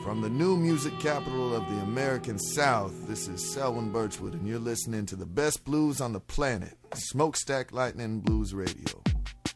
From the new music capital of the American South, this is Selwyn Birchwood, and you're listening to the best blues on the planet, Smokestack Lightning Blues Radio.